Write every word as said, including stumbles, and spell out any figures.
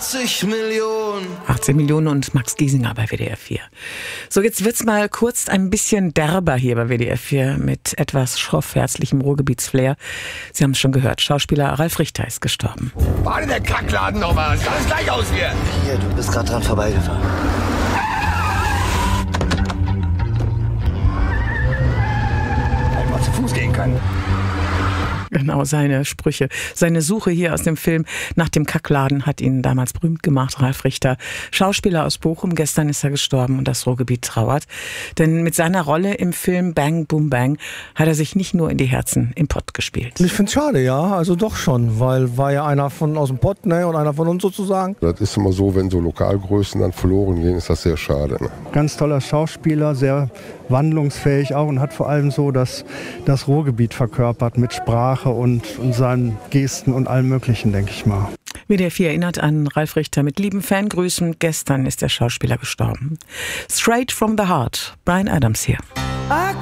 achtzig Millionen. achtzehn Millionen und Max Giesinger bei W D R vier. So, jetzt wird's mal kurz ein bisschen derber hier bei W D R vier mit etwas schroffherzlichem Ruhrgebietsflair. Sie haben es schon gehört, Schauspieler Ralf Richter ist gestorben. War denn der Kackladen nochmal? Sieht alles gleich aus hier. Hier, du bist gerade dran vorbeigefahren. Hätte man zu Fuß gehen können. Genau, seine Sprüche. Seine Suche hier aus dem Film nach dem Kackladen hat ihn damals berühmt gemacht, Ralf Richter. Schauspieler aus Bochum, gestern ist er gestorben und das Ruhrgebiet trauert. Denn mit seiner Rolle im Film Bang Boom Bang hat er sich nicht nur in die Herzen im Pott gespielt. Ich finde es schade, ja, also doch schon, weil war ja einer von aus dem Pott, ne, und einer von uns sozusagen. Das ist immer so, wenn so Lokalgrößen dann verloren gehen, ist das sehr schade. Ne? Ganz toller Schauspieler, sehr wandlungsfähig auch und hat vor allem so das, das Ruhrgebiet verkörpert mit Sprache und, und seinen Gesten und allem Möglichen, denke ich mal. W D R vier erinnert an Ralf Richter mit lieben Fangrüßen. Gestern ist der Schauspieler gestorben. Straight from the Heart, Bryan Adams hier. I